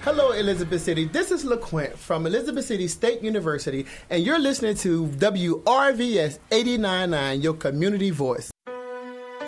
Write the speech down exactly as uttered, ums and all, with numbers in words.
Hello, Elizabeth City. This is LaQuint from Elizabeth City State University, and you're listening to W R V S eighty-nine point nine, your community voice.